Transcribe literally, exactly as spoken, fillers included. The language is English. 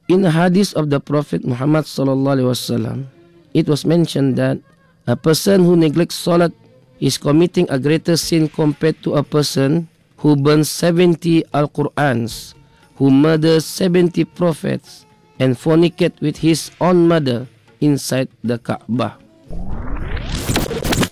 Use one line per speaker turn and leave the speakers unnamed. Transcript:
In the hadith of the Prophet Muhammad sallallahu alaihi wasallam, it was mentioned that a person who neglects salat is committing a greater sin compared to a person who burns seventy Al-Qur'ans, who murders seventy prophets, and fornicate with his own mother inside the Kaabah.